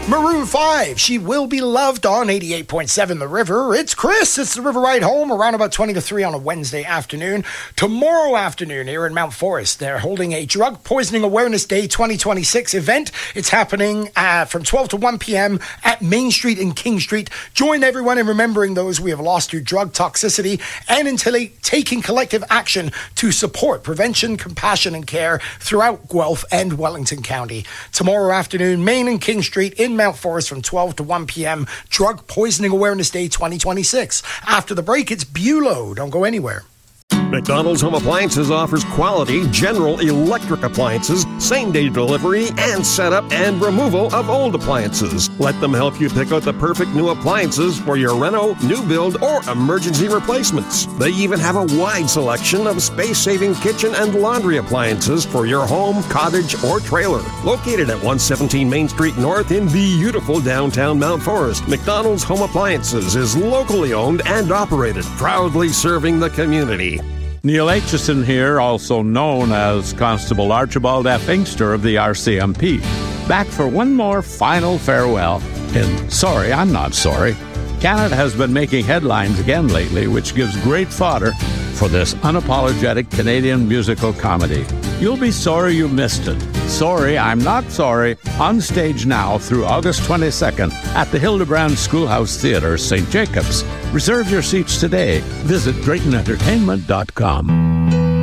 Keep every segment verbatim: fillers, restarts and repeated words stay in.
Maroon five, She Will Be Loved on eighty-eight point seven The River. It's Chris. It's the River Ride Home around about twenty to three on a Wednesday afternoon. Tomorrow afternoon here in Mount Forest, they're holding a Drug Poisoning Awareness Day twenty twenty-six event. It's happening uh, from twelve to one p.m. at Main Street and King Street. Join everyone in remembering those we have lost through drug toxicity and in t- taking collective action to support prevention, compassion, and care throughout Guelph and Wellington County. Tomorrow afternoon, Main and King Street in Mount Forest from twelve to one p.m. Drug Poisoning Awareness Day twenty twenty-six. After the break, it's Bulow. Don't go anywhere. McDonald's Home Appliances offers quality general electric appliances, same-day delivery, and setup and removal of old appliances. Let them help you pick out the perfect new appliances for your reno, new build, or emergency replacements. They even have a wide selection of space-saving kitchen and laundry appliances for your home, cottage, or trailer. Located at one seventeen Main Street North in beautiful downtown Mount Forest, McDonald's Home Appliances is locally owned and operated, proudly serving the community. Neil Aitchison here, also known as Constable Archibald F. Inkster of the R C M P, back for one more final farewell in Sorry, I'm Not Sorry. Canada has been making headlines again lately, which gives great fodder for this unapologetic Canadian musical comedy. You'll be sorry you missed it. Sorry, I'm Not Sorry, on stage now through August twenty-second at the Hildebrand Schoolhouse Theatre, Saint Jacobs. Reserve your seats today. Visit Drayton Entertainment dot com.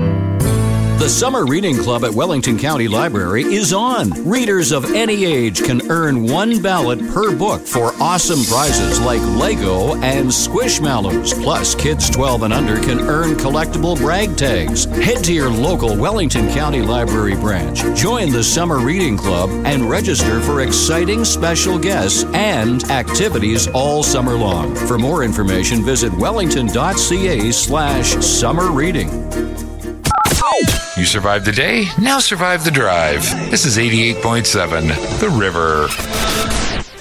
The Summer Reading Club at Wellington County Library is on. Readers of any age can earn one ballot per book for awesome prizes like Lego and Squishmallows. Plus, kids twelve and under can earn collectible brag tags. Head to your local Wellington County Library branch. Join the Summer Reading Club and register for exciting special guests and activities all summer long. For more information, visit wellington.ca slash summer reading. You survived the day, now survive the drive. This is eighty-eight point seven The River.